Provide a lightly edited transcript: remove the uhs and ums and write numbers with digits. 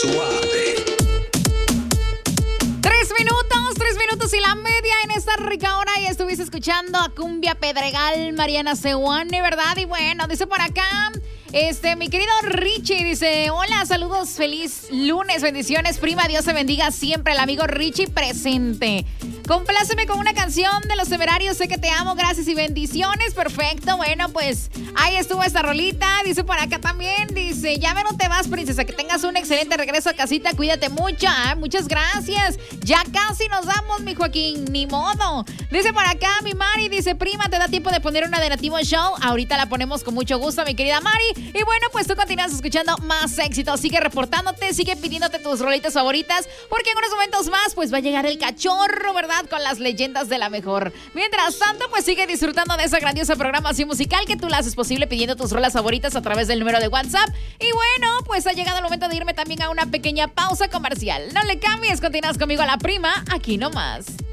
suave. 3 minutos y la media en esta rica hora. Y estuviste escuchando a Cumbia Pedregal, Mariana Seoane, ¿verdad? Y bueno, dice por acá, mi querido Richie, dice: hola, saludos, feliz lunes, bendiciones, prima, Dios te bendiga siempre, el amigo Richie presente. Compláceme con una canción de Los Temerarios, sé que te amo, gracias y bendiciones. Perfecto, bueno, pues ahí estuvo esta rolita. Dice por acá también, dice: ya no te vas, princesa, que tengas un excelente regreso a casita, cuídate mucho. Muchas gracias. Ya casi nos damos, mi Joaquín, ni modo. Dice por acá mi Mari, dice: prima, ¿te da tiempo de poner una de Nativo Show? Ahorita la ponemos con mucho gusto, mi querida Mari. Y bueno, pues tú continúas escuchando más éxito. Sigue reportándote, sigue pidiéndote tus rolitas favoritas, porque en unos momentos más pues va a llegar el cachorro, ¿verdad? Con las leyendas de la mejor. Mientras tanto, pues sigue disfrutando de esa grandiosa programación musical que tú la haces posible pidiendo tus rolas favoritas a través del número de WhatsApp. Y bueno, pues ha llegado el momento de irme también a una pequeña pausa comercial. No le cambies, continúas conmigo a la prima, aquí nomás.